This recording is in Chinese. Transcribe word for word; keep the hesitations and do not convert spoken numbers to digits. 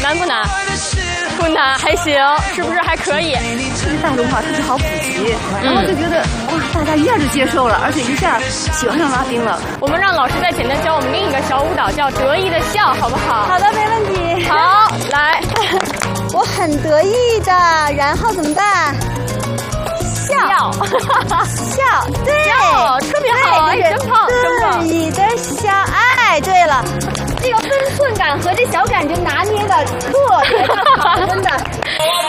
难不难？不难，还行，是不是还可以？ 特别大众化，特别好普及，然后就觉得、嗯、哇，大家一下就接受了，而且一下喜欢上拉丁了。 我们让老师再简单教我们另一个小舞蹈，叫得意的笑，好不好？ 好的，没问题。 好，来， 我很得意的，然后怎么办？笑，笑，对， 笑，特别好，哎，真棒，真棒！ 你的笑，哎，对了，这个分寸感和这小感觉拿捏的特别的好，真的。